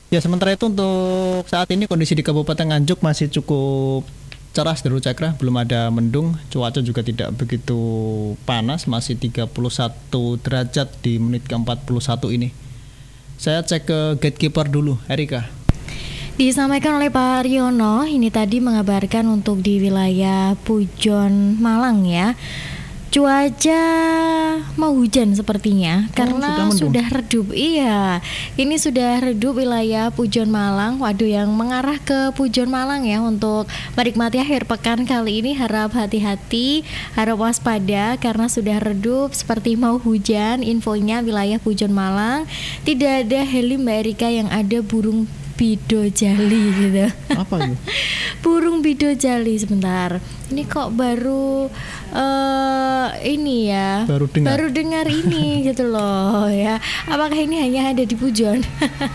Ya, sementara itu untuk saat ini kondisi di Kabupaten Nganjuk masih cukup cerah Saudara Cakra, belum ada mendung, cuaca juga tidak begitu panas, masih 31 derajat di menit ke-41 ini. Saya cek ke gatekeeper dulu, Erika. Disampaikan oleh Pak Riono, ini tadi mengabarkan untuk di wilayah Pujon Malang ya. Cuaca mau hujan sepertinya karena sudah redup. Iya, ini sudah redup wilayah Pujon Malang. Waduh, yang mengarah ke Pujon Malang ya, untuk menikmati akhir pekan kali ini harap hati-hati, harap waspada karena sudah redup seperti mau hujan. Infonya wilayah Pujon Malang tidak ada heli Mbak Erika, yang ada burung bidojali gitu. Apa itu? Burung bidojali, sebentar. Ini kok baru ini ya. Baru dengar ini gitu loh ya. Apakah ini hanya ada di Pujon?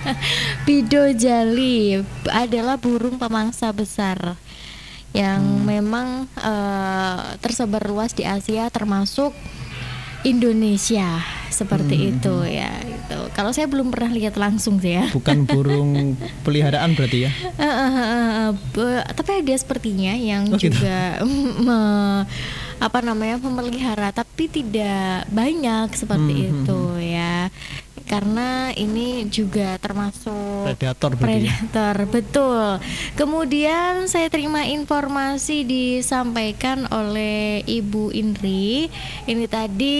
Bidojali adalah burung pemangsa besar yang memang tersebar luas di Asia termasuk Indonesia seperti itu ya. Itu. Kalau saya belum pernah lihat langsung sih ya. Bukan burung peliharaan berarti ya? Tapi ada sepertinya yang juga memelihara, tapi tidak banyak seperti itu ya. Karena ini juga termasuk predator, betul. Kemudian saya terima informasi disampaikan oleh Ibu Indri. Ini tadi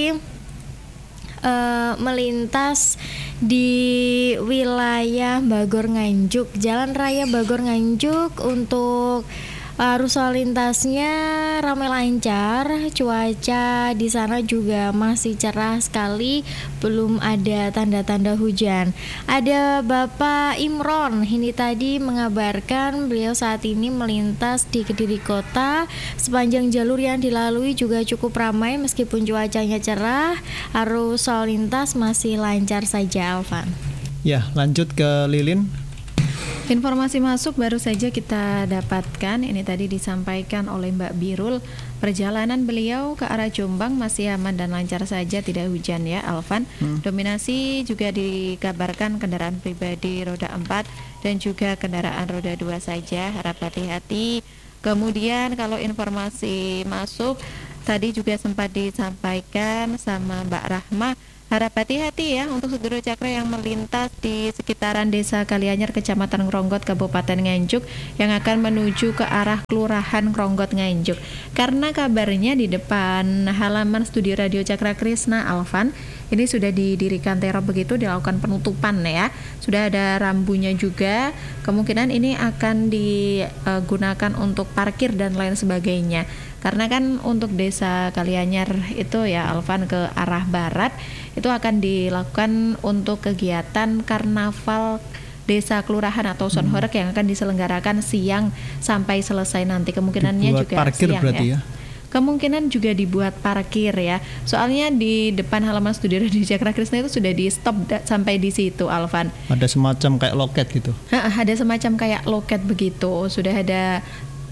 melintas di wilayah Bagor Nganjuk, Jalan Raya Bagor Nganjuk. Untuk arus lalu lintasnya ramai lancar, cuaca di sana juga masih cerah sekali, belum ada tanda-tanda hujan. Ada Bapak Imron, ini tadi mengabarkan beliau saat ini melintas di Kediri Kota. Sepanjang jalur yang dilalui juga cukup ramai meskipun cuacanya cerah, arus lalu lintas masih lancar saja, Alvan. Ya, lanjut ke Lilin. Informasi masuk baru saja kita dapatkan, ini tadi disampaikan oleh Mbak Birul, perjalanan beliau ke arah Jombang masih aman dan lancar saja, tidak hujan ya Alvan. Dominasi juga dikabarkan kendaraan pribadi roda 4 dan juga kendaraan roda 2 saja, harap hati-hati. Kemudian kalau informasi masuk tadi juga sempat disampaikan sama Mbak Rahma, harap hati-hati ya untuk Saudara Cakra yang melintas di sekitaran Desa Kalianyar, Kecamatan Ngronggot, Kabupaten Nganjuk, yang akan menuju ke arah Kelurahan Ngronggot Nganjuk. Karena kabarnya di depan halaman studio Radio Cakra Krisna, Alvan, ini sudah didirikan terop begitu, dilakukan penutupan ya. Sudah ada rambunya juga. Kemungkinan ini akan digunakan untuk parkir dan lain sebagainya. Karena kan untuk Desa Kalianyar itu ya Alvan, ke arah barat itu akan dilakukan untuk kegiatan karnaval desa kelurahan atau sonhorek yang akan diselenggarakan siang sampai selesai nanti. Kemungkinannya dibuat juga parkir siang berarti ya. Kemungkinan juga dibuat parkir ya. Soalnya di depan halaman studio Radio Cakra Krisna itu sudah di stop sampai di situ, Alvan. Ada semacam kayak loket gitu. Ada semacam kayak loket begitu. Sudah ada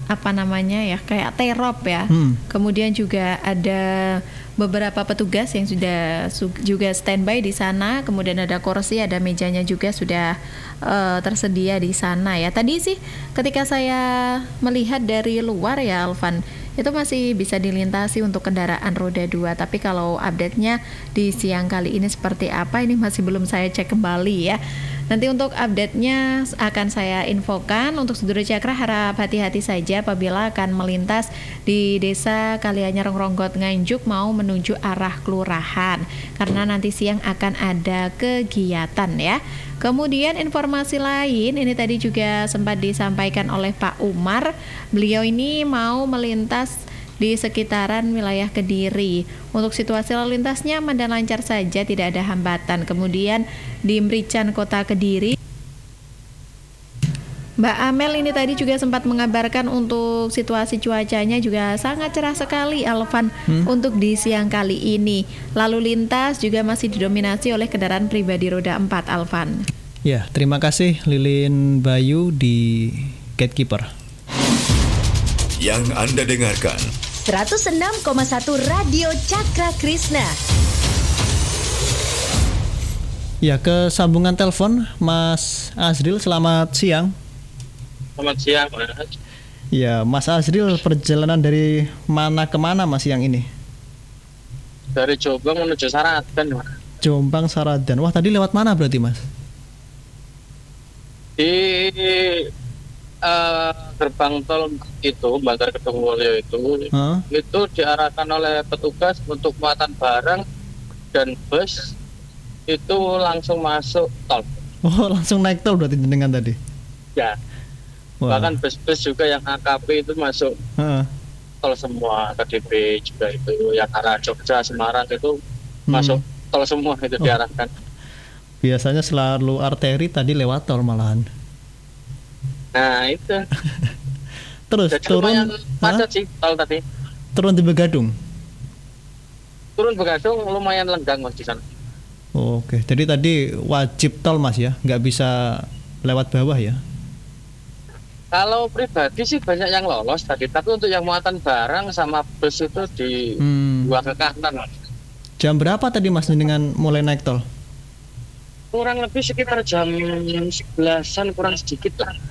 kayak terop ya. Kemudian juga ada beberapa petugas yang sudah juga standby di sana. Kemudian ada kursi, ada mejanya juga sudah tersedia di sana ya. Tadi sih ketika saya melihat dari luar ya Alvan, itu masih bisa dilintasi untuk kendaraan roda 2. Tapi kalau update-nya di siang kali ini seperti apa, ini masih belum saya cek kembali ya. Nanti untuk update-nya akan saya infokan. Untuk Saudara Cakra harap hati-hati saja apabila akan melintas di Desa Kalianyar Ngronggot Nganjuk mau menuju arah kelurahan, karena nanti siang akan ada kegiatan ya. Kemudian informasi lain, ini tadi juga sempat disampaikan oleh Pak Umar. Beliau ini mau melintas di sekitaran wilayah Kediri. Untuk situasi lalu lintasnya aman dan lancar saja, tidak ada hambatan. Kemudian di Mrican Kota Kediri, Mbak Amel ini tadi juga sempat mengabarkan untuk situasi cuacanya juga sangat cerah sekali, Alvan, untuk di siang kali ini. Lalu lintas juga masih didominasi oleh kendaraan pribadi roda 4, Alvan. Ya, terima kasih Lilin Bayu di Gatekeeper. Yang Anda dengarkan 106,1 Radio Cakra Krisna. Ya, ke sambungan telepon Mas Azril, selamat siang. Selamat siang, Mas. Ya, Mas Azril, perjalanan dari mana ke mana Mas yang ini? Dari Jombang menuju Saradan, Mas. Jombang Saradan. Wah, tadi lewat mana berarti Mas? Di gerbang tol itu, Bantar Kedungmulyo itu diarahkan oleh petugas untuk muatan barang dan bus itu langsung masuk tol. Oh, langsung naik tol berarti dengan tadi? Ya. Wah. Bahkan bus-bus juga yang AKP itu masuk tol semua, KDP juga itu, yang arah Jogja, Semarang itu masuk tol semua itu diarahkan. Biasanya selalu arteri, tadi lewat tol malahan. Nah itu. Terus jadi turun padat sih tol tadi. Turun di Begadung. Turun Begadung lumayan lenggang Mas di sana. Oke, jadi tadi wajib tol Mas ya, nggak bisa lewat bawah ya? Kalau pribadi sih banyak yang lolos tadi, tapi untuk yang muatan barang sama bus itu di dua ke kanan Mas. Jam berapa tadi Mas dengan mulai naik tol? Kurang lebih sekitar jam 11-an kurang sedikit lah.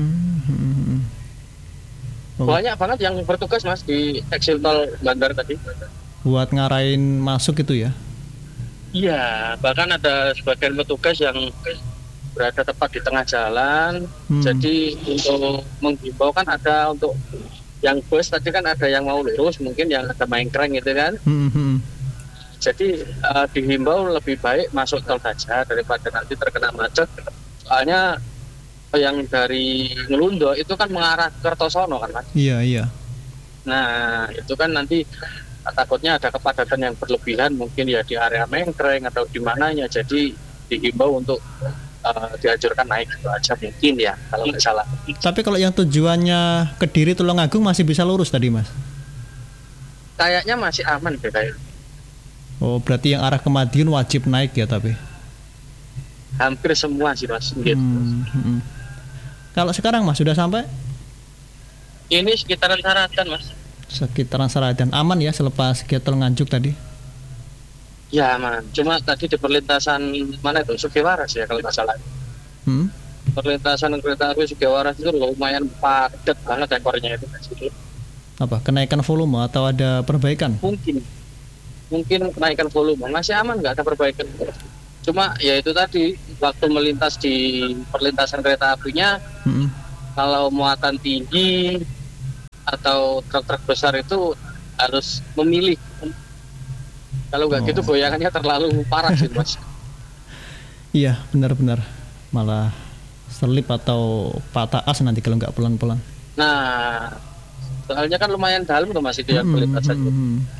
Banyak banget yang bertugas Mas di eksil tol Bandar tadi. Buat ngarahin masuk itu ya? Iya, bahkan ada sebagian petugas yang berada tepat di tengah jalan. Jadi untuk menghimbau kan ada untuk yang bus tadi kan ada yang mau lurus, mungkin yang ada mengkreng gitu kan. Jadi dihimbau lebih baik masuk tol saja daripada nanti terkena macet. Soalnya yang dari Ngelundo itu kan mengarah ke Kertosono kan Mas. Iya. Nah itu kan nanti takutnya ada kepadatan yang berlebihan, mungkin ya di area Mengkreng atau di mananya. Jadi dihimbau untuk dianjurkan naik itu aja mungkin ya kalau nggak salah. Tapi kalau yang tujuannya Kediri Tulungagung masih bisa lurus tadi Mas? Kayaknya masih aman deh kayak. Oh, berarti yang arah ke Madiun wajib naik ya tapi? Hampir semua sih Mas. Gitu. Kalau sekarang Mas sudah sampai? Ini sekitaran Saradan Mas. Sekitaran Saradan, aman ya selepas Getol Nganjuk tadi? Ya aman, cuma tadi di perlintasan mana itu, Sugiwaras ya kalau nggak salah. Perlintasan kereta api Sugiwaras itu lumayan padat banget ekornya itu. Apa, kenaikan volume atau ada perbaikan? Mungkin kenaikan volume, masih aman, nggak ada perbaikan. Cuma ya itu tadi, waktu melintas di perlintasan kereta apinya, kalau muatan tinggi atau truk-truk besar itu harus memilih. Kalau nggak gitu goyangannya terlalu parah sih Mas. Iya benar-benar, malah selip atau patah as nanti kalau nggak pelan-pelan. Nah soalnya kan lumayan dalam tuh Mas itu yang perlintasan itu.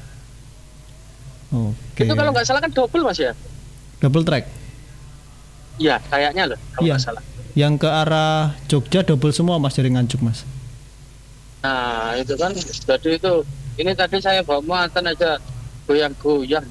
Itu kalau nggak salah kan double Mas ya? Double track? Iya kayaknya loh kalau nggak salah. Yang ke arah Jogja double semua Mas dari Nganjuk Mas. Nah itu kan, jadi itu ini tadi saya bawa muatan aja goyang-goyang.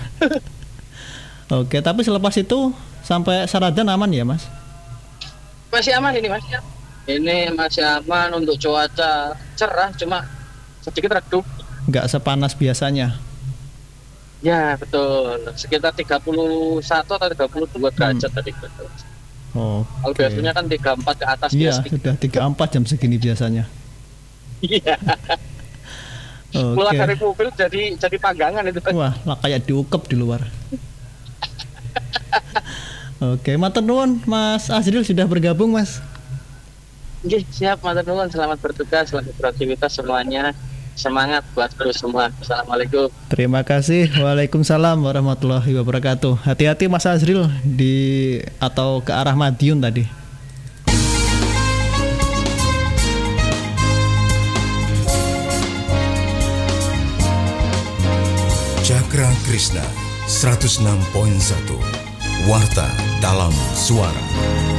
Oke, tapi selepas itu sampai Saradan aman ya Mas? Masih aman ini Mas. Ini masih aman, untuk cuaca cerah, cuma sedikit redup. Nggak sepanas biasanya? Ya betul, sekitar 31 atau 32 derajat tadi. Kalau biasanya kan 34 ke atas. Iya, sudah 34 jam segini biasanya. Iya. Mulai dari mobil jadi panggangan itu. Wah, lah kayak diukep di luar. Oke, matur nuwun Mas Azril sudah bergabung Mas. Oke, siap matur nuwun, selamat bertugas, selamat beraktivitas semuanya. Semangat buat terus semua. Assalamualaikum. Terima kasih. Waalaikumsalam warahmatullahi wabarakatuh. Hati-hati Mas Azril atau ke arah Madiun tadi. Cakra Krishna 106.1 Warta dalam Suara.